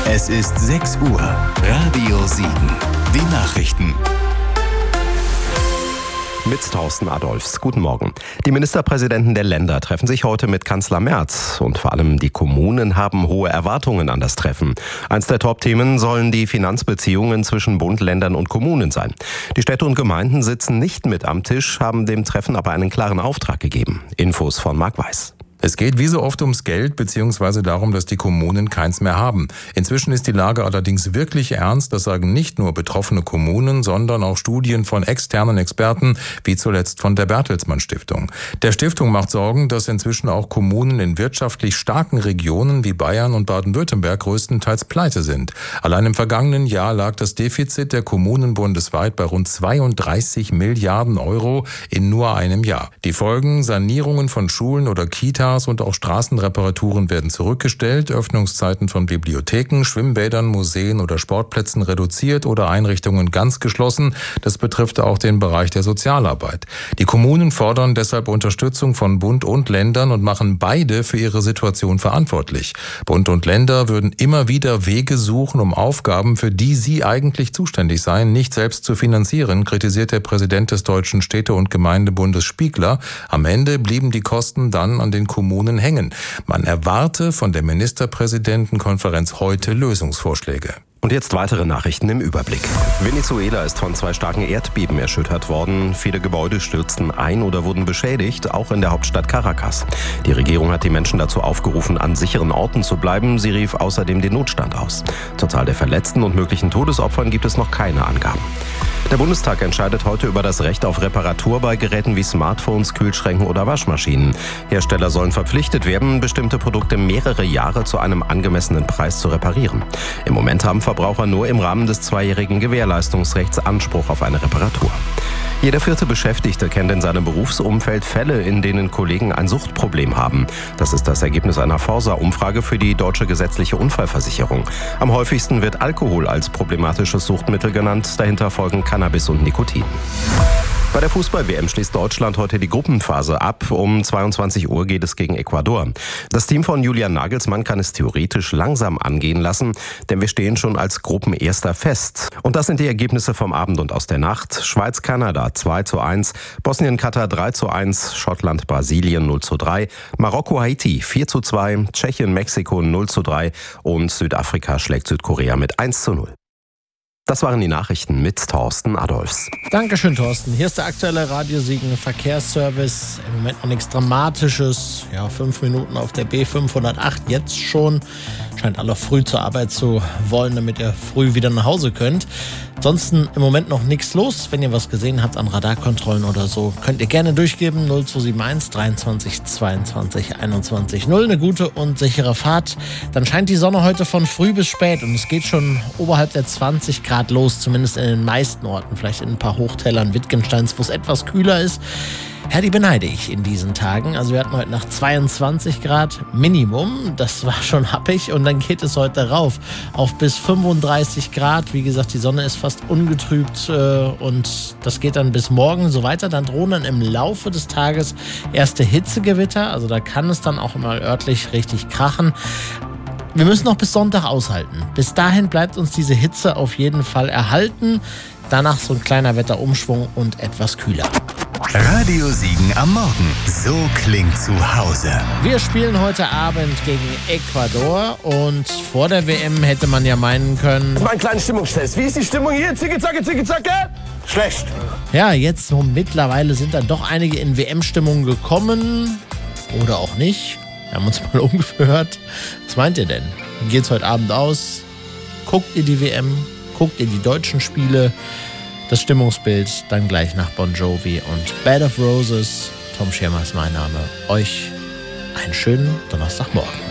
Es ist 6 Uhr. Radio Siegen. Die Nachrichten. Mit Thorsten Adolphs. Guten Morgen. Die Ministerpräsidenten der Länder treffen sich heute mit Kanzler Merz. Und vor allem die Kommunen haben hohe Erwartungen an das Treffen. Eins der Top-Themen sollen die Finanzbeziehungen zwischen Bund, Ländern und Kommunen sein. Die Städte und Gemeinden sitzen nicht mit am Tisch, haben dem Treffen aber einen klaren Auftrag gegeben. Infos von Marc Weiß. Es geht wie so oft ums Geld bzw. darum, dass die Kommunen keins mehr haben. Inzwischen ist die Lage allerdings wirklich ernst. Das sagen nicht nur betroffene Kommunen, sondern auch Studien von externen Experten, wie zuletzt von der Bertelsmann Stiftung. Der Stiftung macht Sorgen, dass inzwischen auch Kommunen in wirtschaftlich starken Regionen wie Bayern und Baden-Württemberg größtenteils pleite sind. Allein im vergangenen Jahr lag das Defizit der Kommunen bundesweit bei rund 32 Milliarden Euro in nur einem Jahr. Die Folgen: Sanierungen von Schulen oder Kitas und auch Straßenreparaturen werden zurückgestellt, Öffnungszeiten von Bibliotheken, Schwimmbädern, Museen oder Sportplätzen reduziert oder Einrichtungen ganz geschlossen. Das betrifft auch den Bereich der Sozialarbeit. Die Kommunen fordern deshalb Unterstützung von Bund und Ländern und machen beide für ihre Situation verantwortlich. Bund und Länder würden immer wieder Wege suchen, um Aufgaben, für die sie eigentlich zuständig seien, nicht selbst zu finanzieren, kritisiert der Präsident des Deutschen Städte- und Gemeindebundes Spiegler. Am Ende blieben die Kosten dann an den Kommunen hängen. Man erwarte von der Ministerpräsidentenkonferenz heute Lösungsvorschläge. Und jetzt weitere Nachrichten im Überblick. Venezuela ist von 2 starken Erdbeben erschüttert worden. Viele Gebäude stürzten ein oder wurden beschädigt, auch in der Hauptstadt Caracas. Die Regierung hat die Menschen dazu aufgerufen, an sicheren Orten zu bleiben. Sie rief außerdem den Notstand aus. Zur Zahl der Verletzten und möglichen Todesopfern gibt es noch keine Angaben. Der Bundestag entscheidet heute über das Recht auf Reparatur bei Geräten wie Smartphones, Kühlschränken oder Waschmaschinen. Hersteller sollen verpflichtet werden, bestimmte Produkte mehrere Jahre zu einem angemessenen Preis zu reparieren. Im Moment haben Verbraucher nur im Rahmen des 2-jährigen Gewährleistungsrechts Anspruch auf eine Reparatur. Jeder 4. Beschäftigte kennt in seinem Berufsumfeld Fälle, in denen Kollegen ein Suchtproblem haben. Das ist das Ergebnis einer Forsa-Umfrage für die Deutsche gesetzliche Unfallversicherung. Am häufigsten wird Alkohol als problematisches Suchtmittel genannt. Dahinter folgen Cannabis und Nikotin. Bei der Fußball-WM schließt Deutschland heute die Gruppenphase ab. Um 22 Uhr geht es gegen Ecuador. Das Team von Julian Nagelsmann kann es theoretisch langsam angehen lassen, denn wir stehen schon als Gruppenerster fest. Und das sind die Ergebnisse vom Abend und aus der Nacht. Schweiz-Kanada 2:1, Bosnien-Katar 3:1, Schottland-Brasilien 0:3, Marokko-Haiti 4:2, Tschechien-Mexiko 0:3 und Südafrika schlägt Südkorea mit 1:0. Das waren die Nachrichten mit Thorsten Adolphs. Dankeschön, Thorsten. Hier ist der aktuelle Radio Siegen Verkehrsservice. Im Moment noch nichts Dramatisches. 5 Minuten auf der B508 jetzt schon. Scheint alle früh zur Arbeit zu wollen, damit ihr früh wieder nach Hause könnt. Ansonsten im Moment noch nichts los. Wenn ihr was gesehen habt an Radarkontrollen oder so, könnt ihr gerne durchgeben. 0271 23 22 21 0. Eine gute und sichere Fahrt. Dann scheint die Sonne heute von früh bis spät und es geht schon oberhalb der 20 Grad los, zumindest in den meisten Orten. Vielleicht in ein paar Hochtälern Wittgensteins, wo es etwas kühler ist. Ja, die beneide ich in diesen Tagen. Also wir hatten heute Nacht 22 Grad Minimum. Das war schon happig. Und dann geht es heute rauf auf bis 35 Grad. Wie gesagt, die Sonne ist fast ungetrübt. Und das geht dann bis morgen so weiter. Dann drohen dann im Laufe des Tages erste Hitzegewitter. Also da kann es dann auch mal örtlich richtig krachen. Wir müssen noch bis Sonntag aushalten. Bis dahin bleibt uns diese Hitze auf jeden Fall erhalten. Danach so ein kleiner Wetterumschwung und etwas kühler. Radio Siegen am Morgen. So klingt zu Hause. Wir spielen heute Abend gegen Ecuador und vor der WM hätte man ja meinen können... Mal einen kleinen Stimmungstest. Wie ist die Stimmung hier? Zicke, zacke, zacke? Schlecht. Ja, jetzt so mittlerweile sind dann doch einige in WM-Stimmung gekommen. Oder auch nicht. Wir haben uns mal umgehört. Was meint ihr denn? Wie geht's heute Abend aus? Guckt ihr die WM? Guckt ihr die deutschen Spiele? Das Stimmungsbild dann gleich nach Bon Jovi und Bed of Roses. Tom Schirmer ist mein Name. Euch einen schönen Donnerstagmorgen.